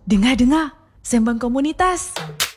Dengar-dengar, sembang komunitas.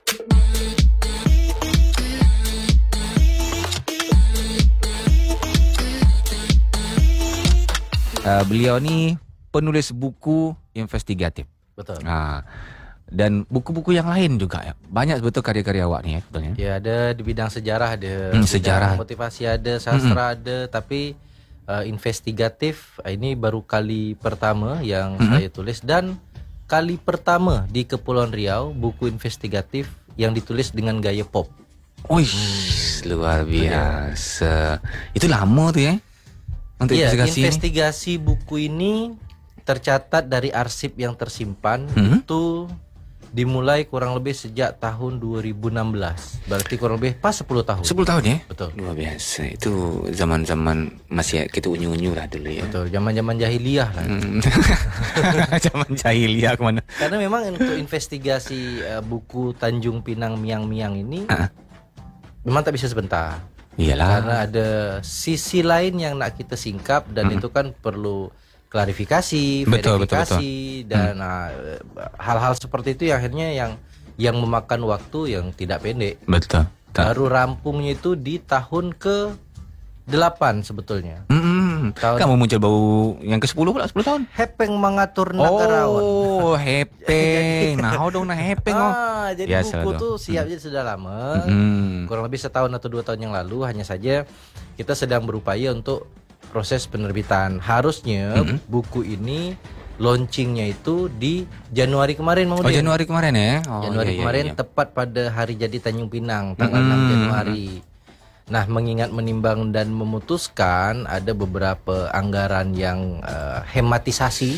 Beliau ni penulis buku investigatif. Betul. Dan buku-buku yang lain juga ya. Banyak betul karya-karya awak ni betul ya. Ya, ada di bidang sejarah ada, sejarah. bidang motivasi ada, sastra ada, tapi investigatif ini baru kali pertama yang saya tulis, dan kali pertama di Kepulauan Riau buku investigatif yang ditulis dengan gaya pop. Wih, luar biasa. Itu lama tu ya. Untuk Ya, investigasi buku ini tercatat dari arsip yang tersimpan itu dimulai kurang lebih sejak tahun 2016. Berarti kurang lebih pas 10 tahun. 10 tahun ya? Betul. Luar biasa. Itu zaman-zaman masih kita unyu-unyu lah dulu ya. Betul, zaman-zaman jahiliyah lah. Zaman jahiliyah kemana? Karena memang untuk investigasi buku Tanjung Pinang Miang-Miang ini memang tak bisa sebentar. Iyalah. Karena ada sisi lain yang nak kita singkap, dan itu kan perlu klarifikasi, verifikasi, dan hal-hal seperti itu yang akhirnya yang memakan waktu yang tidak pendek. Betul. Baru rampungnya itu di tahun ke-8 sebetulnya. Kamu muncul bau yang ke-10 pula 10 tahun. Hepeng mengatur negarawan. Oh, hepeng. Nah, dong nah hepeng. Jadi biasa buku tu. tuh siapnya sudah lama. Kurang lebih setahun atau 2 tahun yang lalu. Hanya saja kita sedang berupaya untuk proses penerbitan. Harusnya buku ini launchingnya itu di Januari kemarin, Mang Udin. Oh, Januari kemarin ya. Januari kemarin tepat pada hari jadi Tanjung Pinang, tanggal 6 Januari. Nah, mengingat, menimbang dan memutuskan ada beberapa anggaran yang hematisasi,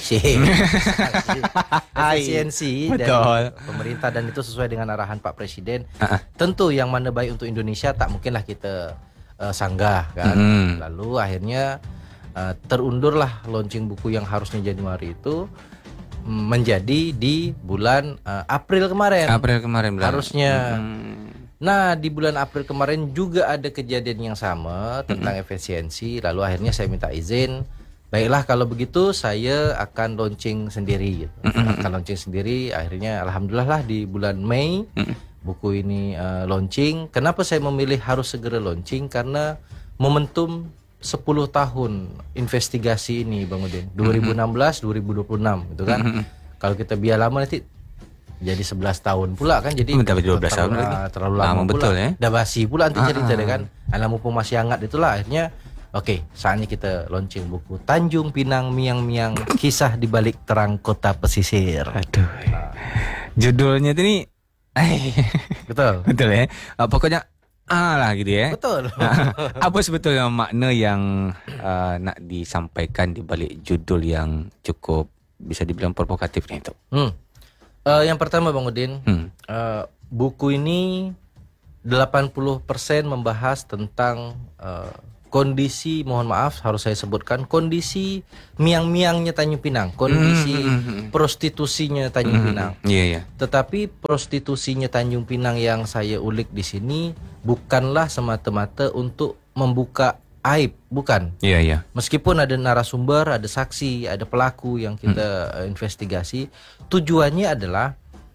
efisiensi dari pemerintah, dan itu sesuai dengan arahan Pak Presiden. Tentu yang mana baik untuk Indonesia tak mungkinlah kita sanggah kan. Lalu akhirnya terundurlah launching buku yang harusnya Januari itu menjadi di bulan April kemarin. Harusnya. Nah, di bulan April kemarin juga ada kejadian yang sama tentang efisiensi. Lalu akhirnya saya minta izin, baiklah kalau begitu saya akan launching sendiri gitu. Akan launching sendiri. Akhirnya alhamdulillah lah di bulan Mei buku ini launching. Kenapa saya memilih harus segera launching? Karena momentum 10 tahun investigasi ini, Bang Udin. 2016 2026 gitu kan. Kalau kita biar lama nanti jadi 11 tahun pula kan, jadi 12 tahun terlalu lama pula. Betul ya. Dah basi pula nanti cerita deh kan. Mumpung masih hangat itulah, akhirnya oke, saatnya kita launching buku Tanjung Pinang Miang-Miang, kisah di balik terang kota pesisir. Aduh. Judulnya tu ni Betul. Betul ya. Pokoknya lah gitu ya. Betul. Apa sebetulnya makna yang nak disampaikan di balik judul yang cukup bisa dibilang provokatif ni tu? Yang pertama, Bang Udin, buku ini 80% membahas tentang kondisi, mohon maaf harus saya sebutkan, kondisi miang-miangnya Tanjung Pinang, kondisi prostitusinya Tanjung Pinang. Tetapi prostitusinya Tanjung Pinang yang saya ulik di sini bukanlah semata-mata untuk membuka aib, bukan. Meskipun ada narasumber, ada saksi, ada pelaku yang kita investigasi, tujuannya adalah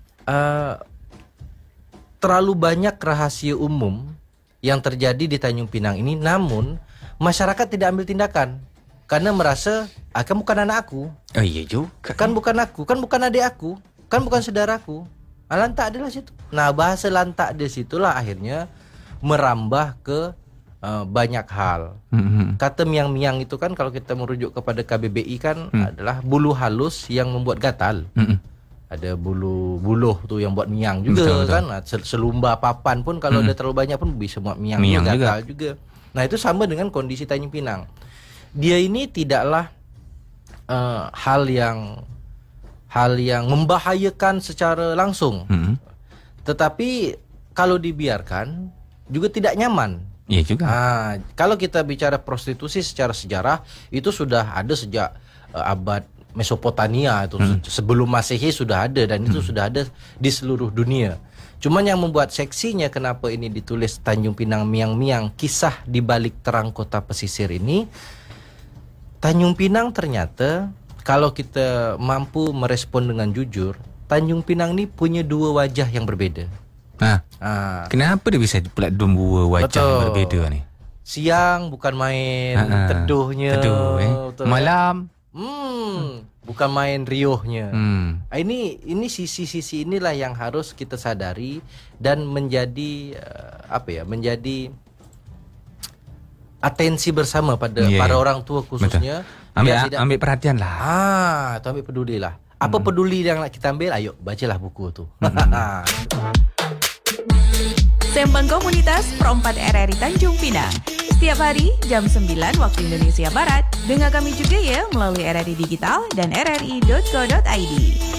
terlalu banyak rahasia umum yang terjadi di Tanjung Pinang ini, namun masyarakat tidak ambil tindakan karena merasa kan bukan anak aku. Oh iya juga. Kan bukan aku, kan bukan adik aku, kan bukan saudaraku. Lantak adalah situ. Nah, bahasa lantak di situlah akhirnya merambah ke banyak hal. Kata miang-miang itu kan kalau kita merujuk kepada KBBI kan adalah bulu halus yang membuat gatal. Ada buluh tuh yang buat miang juga. Betul. Kan. Nah, selumba papan pun kalau ada terlalu banyak pun bisa buat miang gatal juga. Nah, itu sama dengan kondisi Tanjung Pinang. Dia ini tidaklah hal yang membahayakan secara langsung. Tetapi kalau dibiarkan juga tidak nyaman. Iya juga. Kalau kita bicara prostitusi secara sejarah itu sudah ada sejak abad Mesopotamia itu, sebelum Masehi sudah ada, dan itu sudah ada di seluruh dunia. Cuman yang membuat seksinya kenapa ini ditulis Tanjung Pinang Miang-Miang, kisah di balik terang kota pesisir ini, Tanjung Pinang ternyata kalau kita mampu merespon dengan jujur, Tanjung Pinang ni punya dua wajah yang berbeza. Kenapa dia bisa pula dua wajah yang berbeza ni? Siang bukan main teduhnya. Malam bukan main riuhnya. Ini sisi-sisi inilah yang harus kita sadari dan menjadi menjadi atensi bersama pada para orang tua khususnya. Ambil perhatian lah. Ambil peduli lah. Apa peduli yang nak kita ambil? Ayo bacalah buku tu. Sembang Komunitas Pro4 RRI Tanjung Pinang. Setiap hari jam 9 waktu Indonesia Barat. Dengar kami juga ya melalui RRI Digital dan rri.co.id.